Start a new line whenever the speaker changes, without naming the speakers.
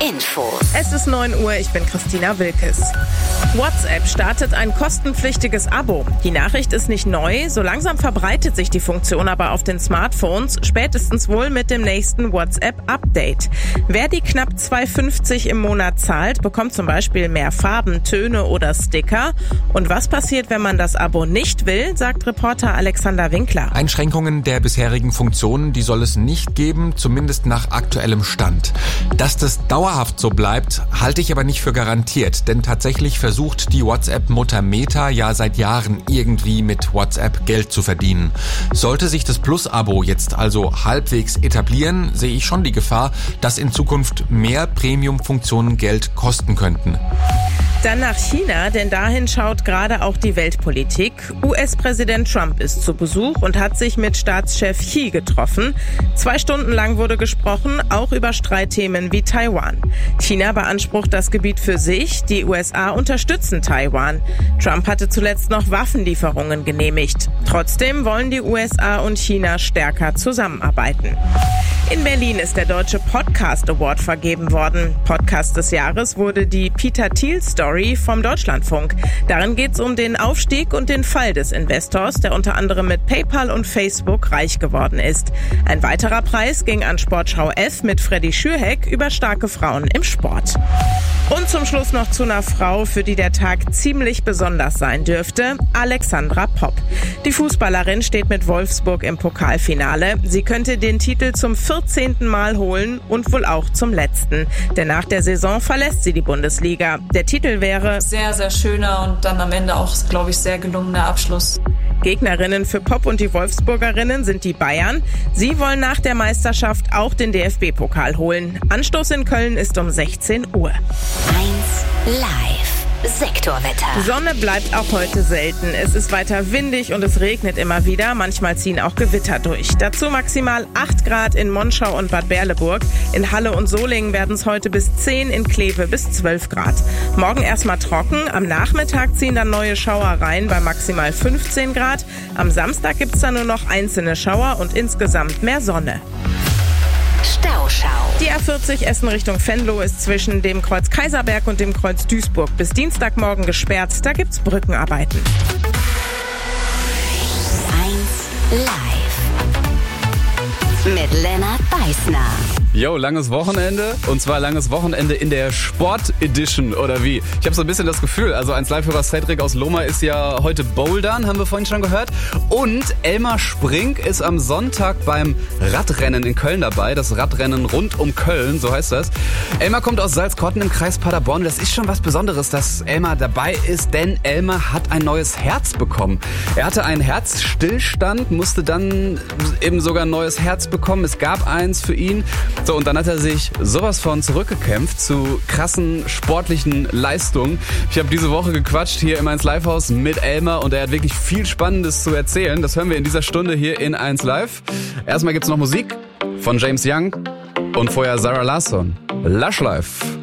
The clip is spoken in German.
Infos.
Es ist 9 Uhr, ich bin Christina Wilkes. WhatsApp startet ein kostenpflichtiges Abo. Die Nachricht ist nicht neu, so langsam verbreitet sich die Funktion aber auf den Smartphones, spätestens wohl mit dem nächsten WhatsApp-Update. Wer die knapp 2,50 im Monat zahlt, bekommt zum Beispiel mehr Farben, Töne oder Sticker. Und was passiert, wenn man das Abo nicht will, sagt Reporter Alexander Winkler.
Einschränkungen der bisherigen Funktionen, die soll es nicht geben, zumindest nach aktuellem Stand. Dass das dauerhaft so bleibt, halte ich aber nicht für garantiert, denn tatsächlich versucht die WhatsApp-Mutter Meta ja seit Jahren irgendwie mit WhatsApp Geld zu verdienen. Sollte sich das Plus-Abo jetzt also halbwegs etablieren, sehe ich schon die Gefahr, dass in Zukunft mehr Premium-Funktionen Geld kosten könnten.
Dann nach China, denn dahin schaut gerade auch die Weltpolitik. US-Präsident Trump ist zu Besuch und hat sich mit Staatschef Xi getroffen. 2 Stunden lang wurde gesprochen, auch über Streitthemen wie Taiwan. China beansprucht das Gebiet für sich, die USA unterstützen Taiwan. Trump hatte zuletzt noch Waffenlieferungen genehmigt. Trotzdem wollen die USA und China stärker zusammenarbeiten. In Berlin ist der Deutsche Podcast Award vergeben worden. Podcast des Jahres wurde die Peter Thiel Story vom Deutschlandfunk. Darin geht es um den Aufstieg und den Fall des Investors, der unter anderem mit PayPal und Facebook reich geworden ist. Ein weiterer Preis ging an Sportschau F mit Freddy Schürheck über starke Frauen im Sport. Und zum Schluss noch zu einer Frau, für die der Tag ziemlich besonders sein dürfte, Alexandra Popp. Die Fußballerin steht mit Wolfsburg im Pokalfinale. Sie könnte den Titel zum 14. Mal holen und wohl auch zum letzten. Denn nach der Saison verlässt sie die Bundesliga. Der Titel wäre
sehr, sehr schöner und dann am Ende auch, glaube ich, sehr gelungener Abschluss.
Gegnerinnen für Popp und die Wolfsburgerinnen sind die Bayern. Sie wollen nach der Meisterschaft auch den DFB-Pokal holen. Anstoß in Köln ist um 16 Uhr.
1 Live. Sektorwetter.
Sonne bleibt auch heute selten. Es ist weiter windig und es regnet immer wieder. Manchmal ziehen auch Gewitter durch. Dazu maximal 8 Grad in Monschau und Bad Berleburg. In Halle und Solingen werden es heute bis 10, in Kleve bis 12 Grad. Morgen erstmal trocken. Am Nachmittag ziehen dann neue Schauer rein bei maximal 15 Grad. Am Samstag gibt es dann nur noch einzelne Schauer und insgesamt mehr Sonne.
Stauschau.
Die A40 Essen Richtung Venlo ist zwischen dem Kreuz Kaiserberg und dem Kreuz Duisburg bis Dienstagmorgen gesperrt. Da gibt's Brückenarbeiten.
1 Live. Mit Lennart Beißner.
Jo, langes Wochenende. Und zwar langes Wochenende in der Sport-Edition, oder wie? Ich habe so ein bisschen das Gefühl, also 1 Live-Hörer Cedric aus Lohmar ist ja heute bouldern, haben wir vorhin schon gehört. Und Elmar Sprink ist am Sonntag beim Radrennen in Köln dabei. Das Radrennen rund um Köln, so heißt das. Elmar kommt aus Salzkotten im Kreis Paderborn. Das ist schon was Besonderes, dass Elmar dabei ist, denn Elmar hat ein neues Herz bekommen. Er hatte einen Herzstillstand, musste dann eben sogar ein neues Herz bekommen. Es gab eins für ihn. So, und dann hat er sich sowas von zurückgekämpft zu krassen sportlichen Leistungen. Ich habe diese Woche gequatscht hier im 1 Live Haus mit Elmar und er hat wirklich viel Spannendes zu erzählen. Das hören wir in dieser Stunde hier in 1 Live. Erstmal gibt's noch Musik von James Young und vorher Sarah Larsson. Lush Life.